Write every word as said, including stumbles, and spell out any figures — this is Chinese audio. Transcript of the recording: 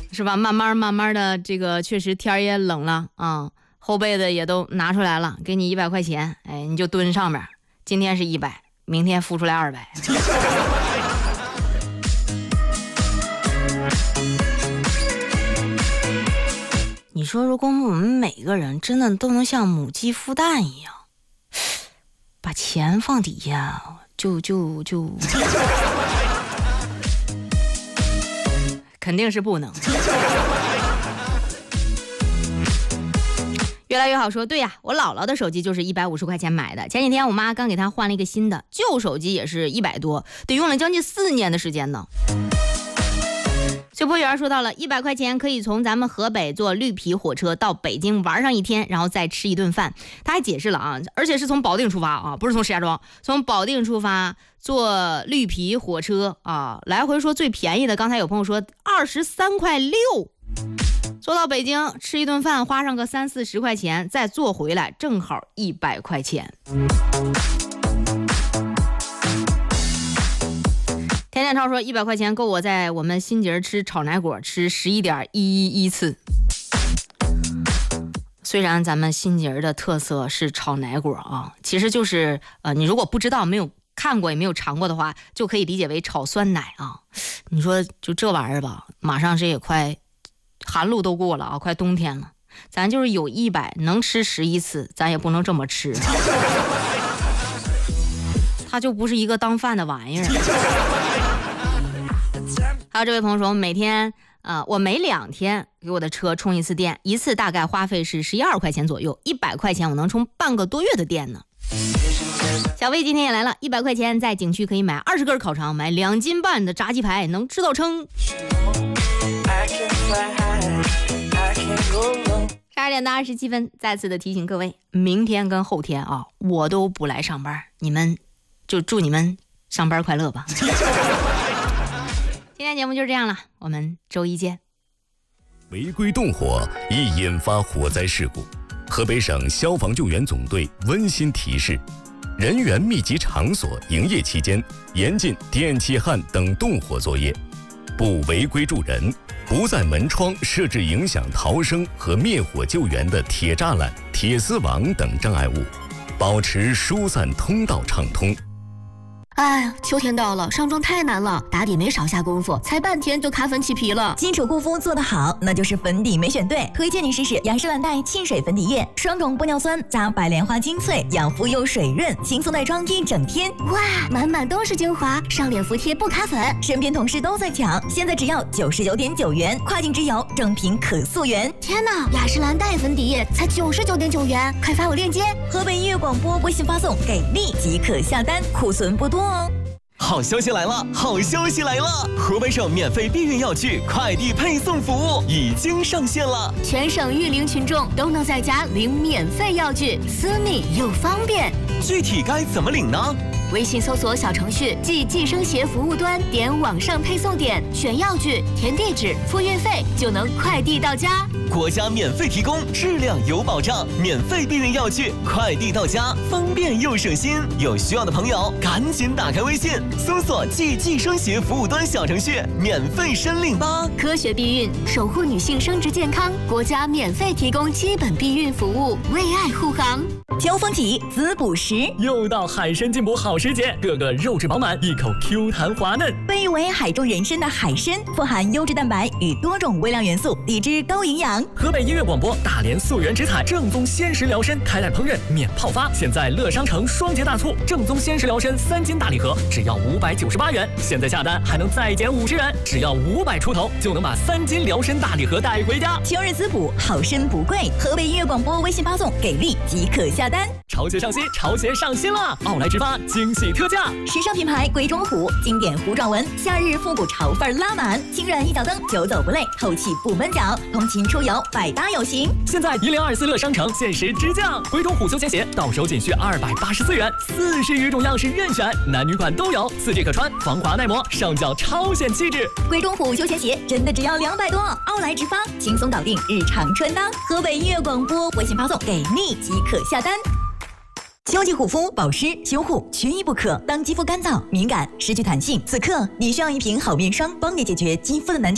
是吧？慢慢慢慢的，这个确实天也冷了啊，后背的也都拿出来了，给你一百块钱，哎，你就蹲上面。今天是一百，明天付出来二百。你说，如果我们每个人真的都能像母鸡孵蛋一样，把钱放底下，就就就，肯定是不能。越来越好说，对呀，我姥姥的手机就是一百五十块钱买的。前几天我妈刚给她换了一个新的，旧手机也是一百多，得用了将近四年的时间呢。随波员说到了，一百块钱可以从咱们河北坐绿皮火车到北京玩上一天，然后再吃一顿饭。他还解释了啊，而且是从保定出发啊，不是从石家庄，从保定出发坐绿皮火车啊，来回说最便宜的，刚才有朋友说二十三块六，坐到北京吃一顿饭，花上个三四十块钱，再坐回来正好一百块钱。田建超说一百块钱够我在我们新节吃炒奶果吃十一点一一一次。虽然咱们新节的特色是炒奶果啊，其实就是呃，你如果不知道没有看过也没有尝过的话，就可以理解为炒酸奶啊。你说就这玩意儿吧，马上这也快寒露都过了啊，快冬天了，咱就是有一百能吃十一次，咱也不能这么吃，它就不是一个当饭的玩意儿。还有这位朋友说，每天呃，我每两天给我的车充一次电，一次大概花费是十一二块钱左右，一百块钱我能充半个多月的电呢。小魏今天也来了，一百块钱在景区可以买二十根烤肠，买两斤半的炸鸡排，能吃到撑。十二点的二十七分，再次的提醒各位，明天跟后天啊，我都不来上班，你们就祝你们上班快乐吧。今天节目就是这样了，我们周一见。 违规动火易引发火灾事故，河北省消防救援总队温馨提示：人员密集场所营业期间，严禁电气焊等动火作业，不违规助人，不在门窗设置影响逃生和灭火救援的铁栅栏、铁丝网等障碍物，保持疏散通道畅通。 哎呀，秋天到了，上妆太难了，打底没少下功夫，才半天就卡粉起皮了。 基础护肤做得好，那就是粉底没选对。推荐你试试雅诗兰黛沁水粉底液，双种玻尿酸加白莲花精粹，养肤又水润，轻松带妆一整天。 哇，满满都是精华，上脸服帖不卡粉。 身边同事都在抢，现在只要九十九点九元，跨境直邮，正品可溯源。 天哪，雅诗兰黛粉底液才九十九点九元，快发我链接。 河北音乐广播微信发送给力即可下单，库存不多。 好消息来了！好消息来了！河北省免费避孕药具快递配送服务已经上线了， 全省育龄群众都能在家领免费药具，私密又方便。 具体该怎么领呢？ 微信搜索小程序即计生协服务端，点网上配送点，选药具，填地址，付运费，就能快递到家。 国家免费提供，质量有保障，免费避孕药具快递到家，方便又省心。有需要的朋友赶紧打开微信，搜索即计生协服务端小程序，免费申领吧。 科学避孕，守护女性生殖健康，国家免费提供基本避孕服务，为爱护航。 秋风起，滋补时， 又到海参进补好时节，个个肉质饱满，一口 Q 弹滑嫩。 被誉为海中人参的海参，富含优质蛋白与多种微量元素，抵制高营养。 河北音乐广播大连溯源直采正宗鲜食疗参，开袋烹饪免泡发，现在乐商城双节大促，正宗鲜食疗参三斤大礼盒只要五百九十八元，现在下单还能再减五十元，只要五百出头就能把三斤疗参大礼盒带回家。 秋日滋补，好参不贵。河北音乐广播微信发送给力即可下单。 潮鞋上新，潮鞋上新了！奥莱直发惊喜特价， 时尚品牌鬼冢虎，经典弧状纹，夏日复古潮范拉满，轻软一脚蹬，久走不累，透气不闷脚，通勤出游百搭有型。 现在一零二四乐商城限时直降，鬼冢虎休闲鞋到手仅需二百八十四元，四十余种样式任选，男女款都有，四季可穿，防滑耐磨，上脚超显气质。 鬼冢虎休闲鞋真的只要两百多，奥莱直发，轻松搞定日常穿搭。河北音乐广播微信发送给力即可下单。秋季护肤保湿修护缺一不可。当肌肤干燥、敏感、失去弹性，此刻你需要一瓶好面霜，帮你解决肌肤的难题。